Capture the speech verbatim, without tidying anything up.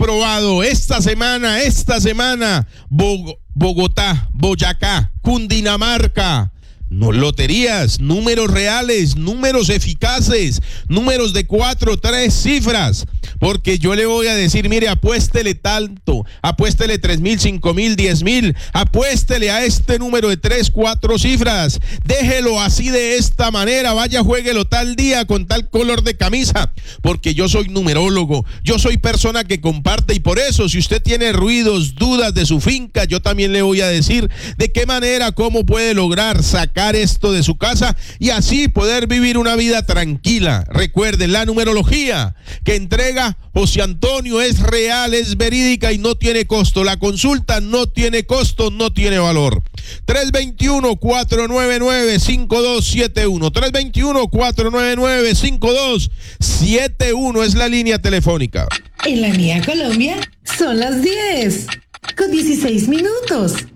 aprobado. Esta semana, esta semana, Bog- Bogotá, Boyacá, Cundinamarca. No, loterías, números reales, números eficaces, números de cuatro, tres cifras. Porque yo le voy a decir, mire, apuéstele tanto, apuéstele tres mil, cinco mil, diez mil, apuéstele a este número de tres, cuatro cifras. Déjelo así de esta manera, vaya, juéguelo tal día con tal color de camisa. Porque yo soy numerólogo, yo soy persona que comparte y por eso, si usted tiene ruidos, dudas de su finca, yo también le voy a decir de qué manera, cómo puede lograr sacar esto de su casa y así poder vivir una vida tranquila. Recuerde, la numerología que entrega José Antonio es real, es verídica y no tiene costo. La consulta no tiene costo, no tiene valor. tres dos uno, cuatro nueve nueve, cinco dos siete uno. tres dos uno, cuatro nueve nueve, cinco dos siete uno es la línea telefónica. En la mía Colombia son las diez con dieciséis minutos.